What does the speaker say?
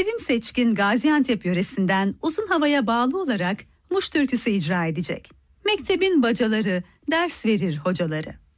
Sevim Seçkin Gaziantep yöresinden uzun havaya bağlı olarak Muş türküsü icra edecek. Mektebin bacaları, ders verir hocaları.